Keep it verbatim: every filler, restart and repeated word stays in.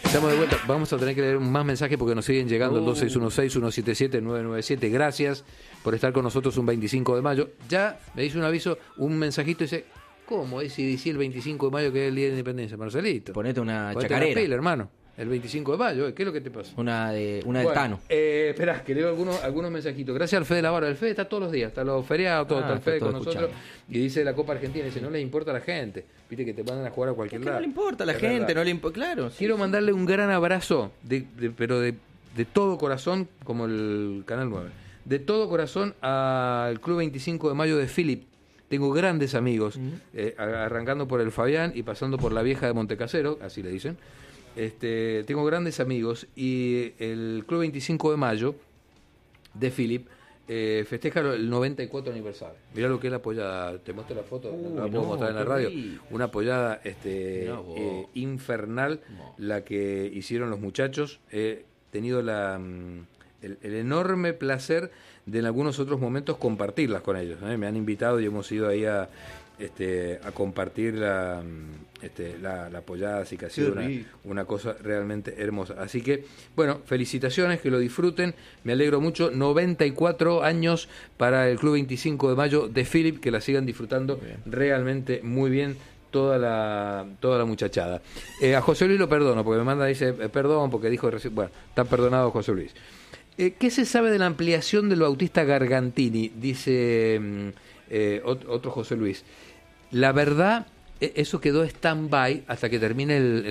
Estamos de vuelta. Vamos a tener que leer más mensajes porque nos siguen llegando. El dos seis uno seis, uno siete siete, nueve nueve siete. Gracias por estar con nosotros un veinticinco de mayo. Ya me hizo un aviso, un mensajito y dice, ¿cómo es si decía el veinticinco de mayo que es el Día de la Independencia, Marcelito? Ponete una Ponete chacarera. Una pila, hermano. El veinticinco de mayo, ¿qué es lo que te pasa? Una de una Bueno, del Tano. Eh, esperá, que leo algunos, algunos mensajitos. Gracias al Fede La Barra. El Fede está todos los días, está los feriados, todo, Ah, está el está Fede todo con nosotros. escuchando. Y dice la Copa Argentina, dice, no les importa a la gente. Viste que te mandan a jugar a cualquier Es que lado. no le importa a la Es gente, verdad. no le importa. Claro. sí, Quiero sí. mandarle un gran abrazo, de, de- pero de, de todo corazón, como el Canal nueve, de todo corazón al Club veinticinco de mayo de Philip. Tengo grandes amigos, eh, arrancando por el Fabián y pasando por la vieja de Montecasero, así le dicen. Este, tengo grandes amigos y el Club veinticinco de mayo de Philip eh, festeja el noventa y cuatro aniversario. Mirá lo que es la pollada, te muestro la foto, Uy, no la puedo no, mostrar en la qué radio. rico. Una pollada este, Mirá vos. eh, infernal, No. la que hicieron los muchachos. He tenido la, mm, el, el enorme placer de en algunos otros momentos compartirlas con ellos. ¿eh? Me han invitado y hemos ido ahí a, este, a compartir la, mm, este, la, la pollada, así que ha sido Qué una, rico. una cosa realmente hermosa. Así que, bueno, felicitaciones, que lo disfruten. Me alegro mucho. noventa y cuatro años para el Club veinticinco de mayo de Philip, que la sigan disfrutando Muy bien. realmente muy bien toda la toda la muchachada. Eh, a José Luis lo perdono, porque me manda, dice, eh, perdón, porque dijo recién, bueno, está perdonado José Luis. Eh, ¿Qué se sabe de la ampliación del Bautista Gargantini? Dice mm, eh, ot- otro José Luis. La verdad, eh, eso quedó stand-by hasta que termine el, el